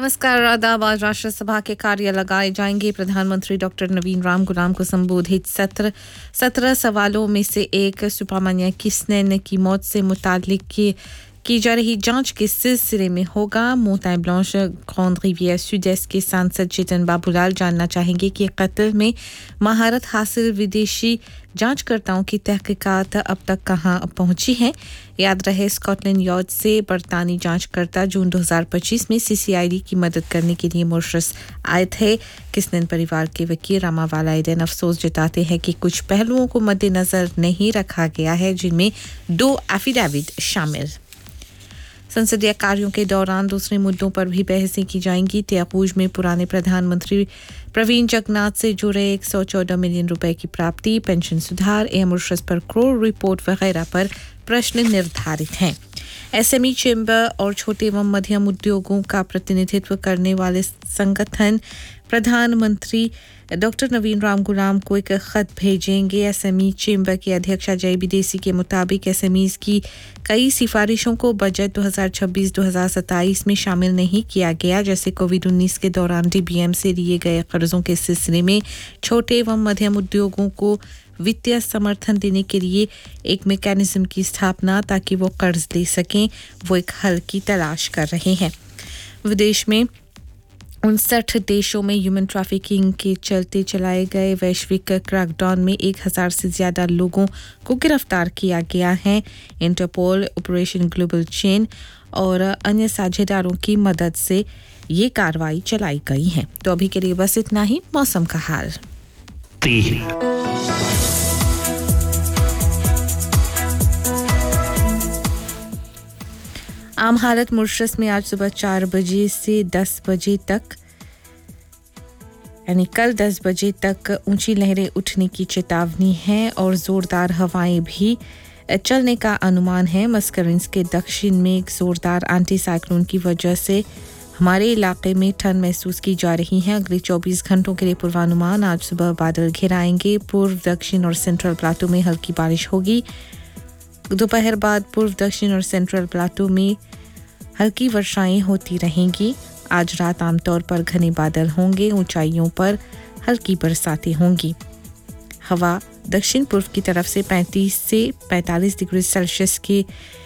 नमस्कार आदाब। आज राष्ट्र सभा के कार्य लगाए जाएंगे। प्रधानमंत्री डॉक्टर नवीन राम गुलाम को संबोधित 17 सवालों में से एक सुब्रमण्यम किसनेन की मौत से मुताल्लिक की जा रही जांच के सिलसिले में होगा। मोंताgne ब्लांच ग्रांड रिवियर सुद-एस्ट के सांसद चेतन बाबूलाल जानना चाहेंगे कि कत्ल में महारत हासिल विदेशी जांचकर्ताओं की तहकीकात अब तक कहां पहुंची है। याद रहे स्कॉटलैंड यार्ड से बरतानी जांचकर्ता जून 2025 में सीसीआईडी की मदद करने के लिए मॉरिशस आए थे। किसनेन परिवार के वकील रामावाला एडेन अफसोस जताते हैं कि कुछ पहलुओं को मद्देनजर नहीं रखा गया है, जिनमें 2 एफिडेविट शामिल। संसदीय कार्यों के दौरान दूसरे मुद्दों पर भी बहसें की जाएंगी। त्यापूज में पुराने प्रधानमंत्री प्रवीण जगन्नाथ से जुड़े 114 मिलियन रुपए की प्राप्ति, पेंशन सुधार, मॉरिशस पर क्रोर रिपोर्ट वगैरह पर प्रश्न निर्धारित हैं। एसएमई चेंबर और छोटे एवं मध्यम उद्योगों का प्रतिनिधित्व करने वाले संगठन प्रधानमंत्री डॉक्टर नवीन राम गुलाम को एक खत भेजेंगे। एसएमई चेंबर के अध्यक्ष अजय विदेसी के मुताबिक एसएमईज की कई सिफारिशों को बजट 2026-2027 में शामिल नहीं किया गया, जैसे कोविड-19 के दौरान डीबीएम से लिए गए कर्जों के सिलसिले में छोटे एवं मध्यम उद्योगों को वित्तीय समर्थन देने के लिए एक मैकेनिज्म की स्थापना ताकि वो कर्ज ले सकें। वो एक हल की तलाश कर रहे हैं। विदेश में 59 देशों में ह्यूमन ट्रैफिकिंग के चलते चलाए गए वैश्विक क्रैकडाउन में 1000 से ज्यादा लोगों को गिरफ्तार किया गया है। इंटरपोल, ऑपरेशन ग्लोबल चेन और अन्य साझेदारों की मदद से ये कार्रवाई चलाई गई है। तो अभी के लिए बस इतना ही। मौसम का हाल। आम हालत मॉरिशस में आज सुबह 4 बजे से 10 बजे तक, यानी कल 10 बजे तक ऊंची लहरें उठने की चेतावनी है और जोरदार हवाएं भी चलने का अनुमान है। मस्करेंस के दक्षिण में एक जोरदार एंटी साइक्लोन की वजह से हमारे इलाके में ठंड महसूस की जा रही है। अगले 24 घंटों के लिए पूर्वानुमान। आज सुबह बादल घिर आएंगे। पूर्व, दक्षिण और सेंट्रल प्लाटू में हल्की बारिश होगी। दोपहर बाद पूर्व, दक्षिण और सेंट्रल प्लाटू में हल्की वर्षाएं होती रहेंगी। आज रात आमतौर पर घने बादल होंगे। ऊंचाइयों पर हल्की बरसातें होंगी। हवा दक्षिण पूर्व की तरफ से 35 से 45 डिग्री सेल्सियस के